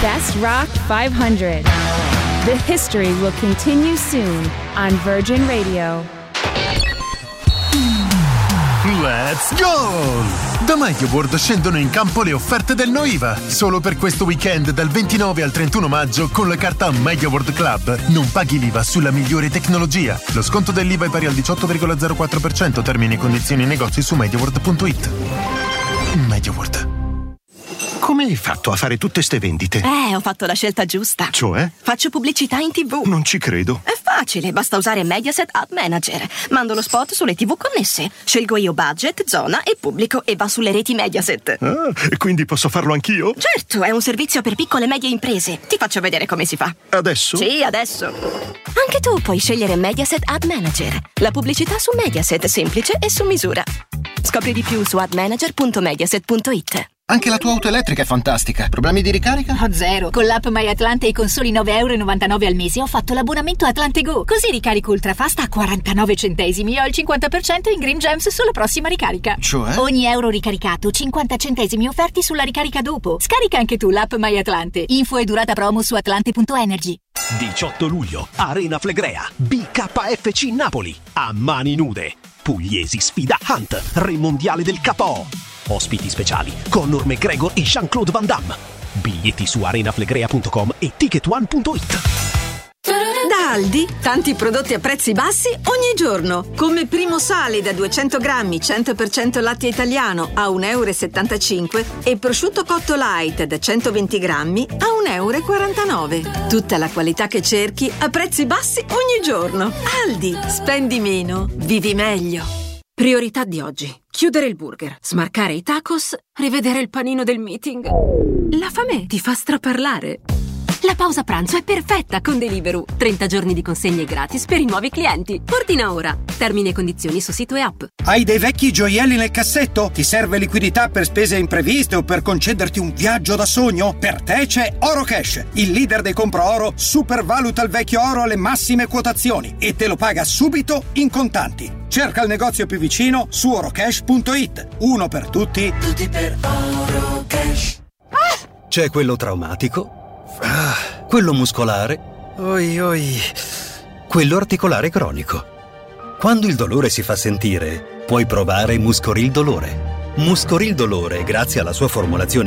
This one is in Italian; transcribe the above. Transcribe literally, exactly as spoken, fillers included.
Best Rock five hundred. The history will continue soon on Virgin Radio. Let's go! Da MediaWorld scendono in campo le offerte del No I V A. Solo per questo weekend dal ventinove al trentuno maggio con la carta MediaWorld Club non paghi l'I V A sulla migliore tecnologia. Lo sconto dell'I V A è pari al diciotto virgola zero quattro per cento. Termini e condizioni in negozi su MediaWorld punto it. MediaWorld. Come hai fatto a fare tutte ste vendite? Eh, ho fatto la scelta giusta. Cioè? Faccio pubblicità in tivù. Non ci credo. È facile, basta usare Mediaset Ad Manager. Mando lo spot sulle tivù connesse. Scelgo io budget, zona e pubblico e va sulle reti Mediaset. Ah, e quindi posso farlo anch'io? Certo, è un servizio per piccole e medie imprese. Ti faccio vedere come si fa. Adesso? Sì, adesso. Anche tu puoi scegliere Mediaset Ad Manager. La pubblicità su Mediaset, semplice e su misura. Scopri di più su ad manager punto mediaset punto it. Anche la tua auto elettrica è fantastica. Problemi di ricarica? Ho zero. Con l'app MyAtlante e con soli nove virgola novantanove euro al mese ho fatto l'abbonamento Atlante Go. Così ricarico ultrafast a quarantanove centesimi e ho il cinquanta per cento in Green Gems sulla prossima ricarica. Cioè? Ogni euro ricaricato, cinquanta centesimi offerti sulla ricarica dopo. Scarica anche tu l'app MyAtlante. Info e durata promo su atlante punto energy. diciotto luglio, Arena Flegrea, B K F C Napoli, a mani nude. Pugliesi sfida Hunt, re mondiale del K O. Ospiti speciali, Conor McGregor e Jean-Claude Van Damme. Biglietti su arena flegrea punto com e ticket one punto it. Da Aldi, tanti prodotti a prezzi bassi ogni giorno. Come Primo Sale da duecento grammi, cento per cento latte italiano a un euro e settantacinque e prosciutto cotto light da centoventi grammi a un euro e quarantanove. Tutta la qualità che cerchi a prezzi bassi ogni giorno. Aldi, spendi meno, vivi meglio. Priorità di oggi: chiudere il burger, smarcare i tacos, rivedere il panino del meeting. La fame ti fa straparlare. La pausa pranzo è perfetta con Deliveroo. trenta giorni di consegne gratis per i nuovi clienti. Ordina ora. Termini e condizioni su sito e app. Hai dei vecchi gioielli nel cassetto? Ti serve liquidità per spese impreviste o per concederti un viaggio da sogno? Per te c'è Orocash, il leader dei compra oro, supervaluta il vecchio oro alle massime quotazioni e te lo paga subito in contanti. Cerca il negozio più vicino su orocash punto it. Uno per tutti, tutti per Orocash. Ah! C'è quello traumatico, ah, quello muscolare, oi oi, quello articolare cronico. Quando il dolore si fa sentire, puoi provare Muscoril Dolore. Muscoril Dolore, grazie alla sua formulazione